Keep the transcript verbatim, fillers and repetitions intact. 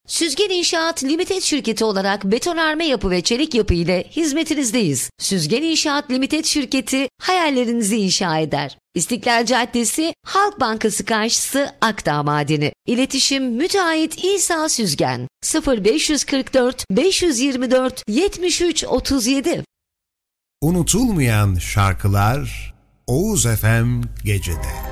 Süzgen İnşaat Limited şirketi olarak betonarme yapı ve çelik yapı ile hizmetinizdeyiz. Süzgen İnşaat Limited şirketi hayallerinizi inşa eder. İstiklal Caddesi, Halk Bankası karşısı, Akdağ Madeni. İletişim müteahhit İsa Süzgen. sıfır beş kırk dört beş yirmi dört yetmiş üç otuz yedi. Unutulmayan şarkılar Oğuz F M Gece'de.